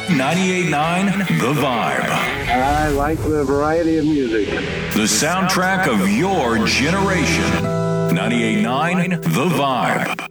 98.9 The Vibe. I like the variety of music. The soundtrack of your generation. 98.9 The Vibe.